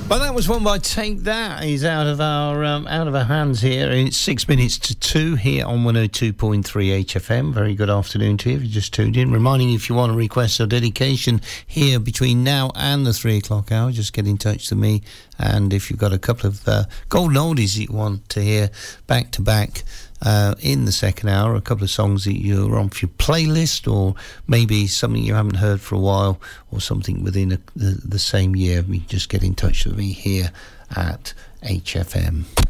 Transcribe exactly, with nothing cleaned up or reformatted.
Well, that was one by Take That. He's out of our um, out of our hands here. It's six minutes to two here on one oh two point three H F M. Very good afternoon to you if you just tuned in. Reminding you, if you want to request a dedication here between now and the three o'clock hour, just get in touch with me. And if you've got a couple of uh, golden oldies that you want to hear back to back uh, in the second hour, a couple of songs that you're on for your playlist, or maybe something you haven't heard for a while, or something within a, the, the same year, just get in touch with me here at H F M.